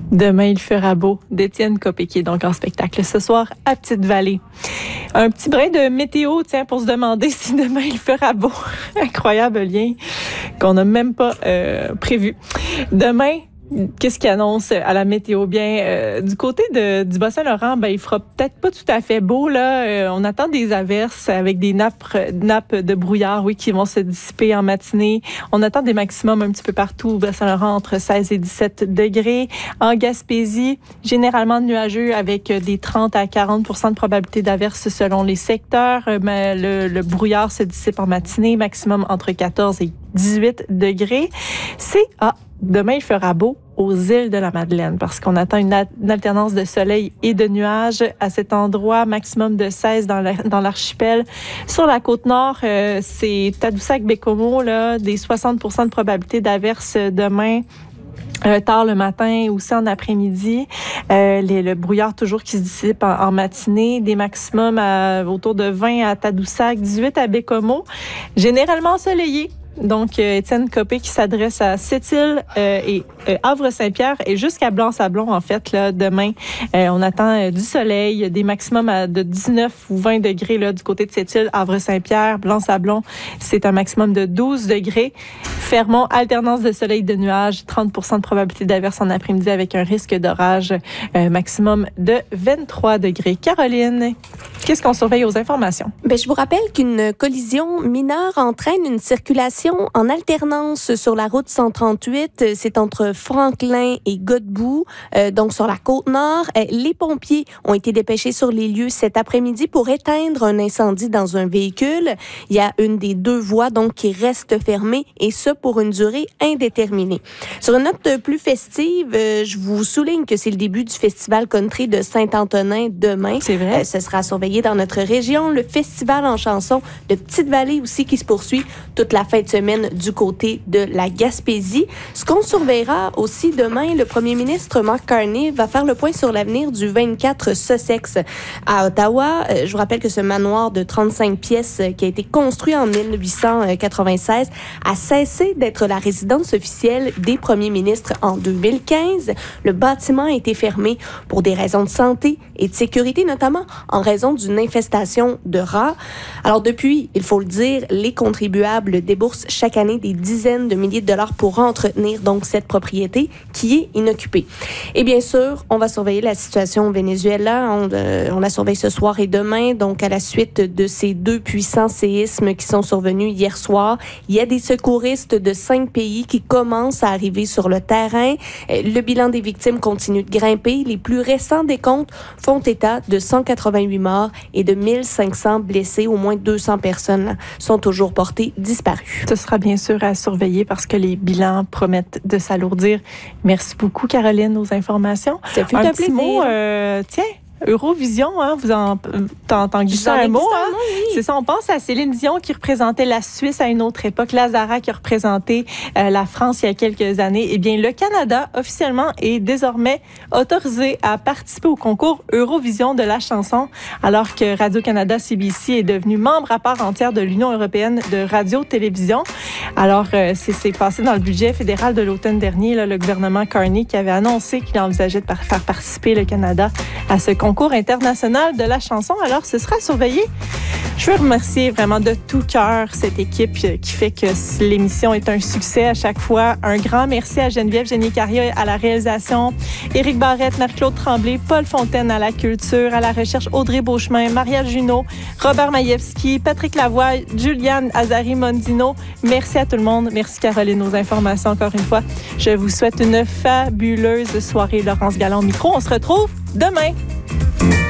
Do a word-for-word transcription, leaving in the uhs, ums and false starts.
Demain, il fera beau d'Étienne Copé, qui est donc en spectacle ce soir à Petite-Vallée. Un petit brin de météo, tiens, pour se demander si demain, il fera beau. Incroyable lien qu'on n'a même pas euh, prévu. Demain, qu'est-ce qu'il annonce à la météo? Bien, euh, du côté de, du Bas-Saint-Laurent, ben, il fera peut-être pas tout à fait beau, là. Euh, on attend des averses avec des nappes, nappes de brouillard, oui, qui vont se dissiper en matinée. On attend des maximums un petit peu partout au Bas-Saint-Laurent entre seize et dix-sept degrés. En Gaspésie, généralement nuageux avec des trente à quarante pour cent de probabilité d'averses selon les secteurs. Mais le, le brouillard se dissipe en matinée, maximum entre quatorze et dix-huit degrés. C'est à demain, il fera beau aux îles de la Madeleine parce qu'on attend une, a- une alternance de soleil et de nuages à cet endroit, maximum de seize dans, la, dans l'archipel. Sur la côte nord, euh, c'est Tadoussac-Bécomo, là, des soixante pour cent de probabilité d'averses demain. Euh, tard le matin, aussi en après-midi. Euh, les, le brouillard toujours qui se dissipe en, en matinée. Des maximums à, autour de vingt à Tadoussac, dix-huit à Bécomo. Généralement ensoleillé. Donc, euh, Étienne Copé qui s'adresse à Sept-Îles euh, et euh, Havre-Saint-Pierre et jusqu'à Blanc-Sablon, en fait, là, demain. Euh, on attend euh, du soleil, des maximums à, de dix-neuf ou vingt degrés là, du côté de Sept-Îles, Havre-Saint-Pierre, Blanc-Sablon. C'est un maximum de douze degrés. Fermont, alternance de soleil et de nuages, trente pour cent de probabilité d'averse en après-midi avec un risque d'orage, euh, maximum de vingt-trois degrés. Caroline, qu'est-ce qu'on surveille aux informations? Bien, je vous rappelle qu'une collision mineure entraîne une circulation en alternance sur la route cent trente-huit. C'est entre Franklin et Godbout, euh, donc sur la Côte-Nord. Euh, les pompiers ont été dépêchés sur les lieux cet après-midi pour éteindre un incendie dans un véhicule. Il y a une des deux voies donc qui reste fermée et ce pour une durée indéterminée. Sur une note plus festive, euh, je vous souligne que c'est le début du Festival Country de Saint-Antonin demain. C'est vrai. Euh, ce sera surveillé dans notre région. Le Festival en chanson de Petite-Vallée aussi qui se poursuit toute la fin de semaine du côté de la Gaspésie. Ce qu'on surveillera aussi demain, le premier ministre Mark Carney va faire le point sur l'avenir du vingt-quatre Sussex à Ottawa. Euh, je vous rappelle que ce manoir de trente-cinq pièces euh, qui a été construit en dix-huit cent quatre-vingt-seize a cessé d'être la résidence officielle des premiers ministres en deux mille quinze. Le bâtiment a été fermé pour des raisons de santé et de sécurité, notamment en raison d'une infestation de rats. Alors depuis, il faut le dire, les contribuables déboursent chaque année des dizaines de milliers de dollars pour entretenir donc cette propriété qui est inoccupée. Et bien sûr, on va surveiller la situation au Venezuela. On, euh, on la surveille ce soir et demain, donc à la suite de ces deux puissants séismes qui sont survenus hier soir. Il y a des secouristes de cinq pays qui commencent à arriver sur le terrain. Le bilan des victimes continue de grimper. Les plus récents décomptes font état de cent quatre-vingt-huit morts et de mille cinq cents blessés. Au moins deux cents personnes sont toujours portées disparues. Ce sera bien sûr à surveiller parce que les bilans promettent de s'alourdir. Merci beaucoup, Caroline, aux informations. Ça fait un, un petit petit mot, euh, tiens, Eurovision, hein, vous en, t'en, t'en glissez un mot, hein? Mot, oui. C'est ça, on pense à Céline Dion qui représentait la Suisse à une autre époque, Lazara qui a représenté euh, la France il y a quelques années. Eh bien, le Canada, officiellement, est désormais autorisé à participer au concours Eurovision de la chanson, alors que Radio-Canada C B C est devenu membre à part entière de l'Union européenne de radio-télévision. Alors, euh, c'est, c'est passé dans le budget fédéral de l'automne dernier, là, le gouvernement Carney qui avait annoncé qu'il envisageait de par- faire participer le Canada à ce concours concours international de la chanson. Alors, ce sera surveillé. Je veux remercier vraiment de tout cœur cette équipe qui fait que l'émission est un succès à chaque fois. Un grand merci à Geneviève Génier-Carrier à la réalisation, Éric Barrette, Marie-Claude Tremblay, Paul Fontaine à la culture, à la recherche Audrey Beauchemin, Maria Junot, Robert Maïevski, Patrick Lavoie, Juliane Azari-Mondino. Merci à tout le monde. Merci Caroline aux informations encore une fois. Je vous souhaite une fabuleuse soirée. Laurence Gallon au micro. On se retrouve demain.